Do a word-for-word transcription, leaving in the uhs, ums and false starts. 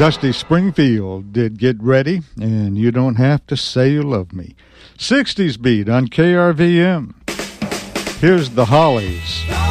Dusty Springfield did Get Ready, and You Don't Have to Say You Love Me. sixties beat on K R V M. Here's the Hollies.